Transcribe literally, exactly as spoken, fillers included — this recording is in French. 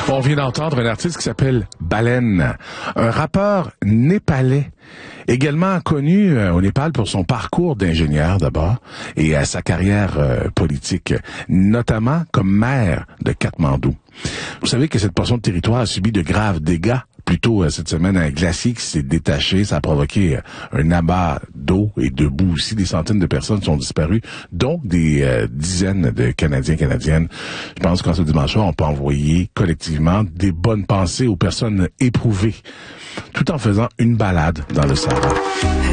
On vient d'entendre un artiste qui s'appelle Baleine, un rappeur népalais, également connu au Népal pour son parcours d'ingénieur d'abord et à sa carrière euh, politique, notamment comme maire de Katmandou. Vous savez que cette portion de territoire a subi de graves dégâts. Plus tôt cette semaine, un glacier qui s'est détaché, ça a provoqué un amas d'eau et de boue aussi. Des centaines de personnes sont disparues, dont des euh, dizaines de Canadiens, Canadiennes. Je pense qu'en ce dimanche soir, on peut envoyer collectivement des bonnes pensées aux personnes éprouvées, tout en faisant une balade dans le Sahara.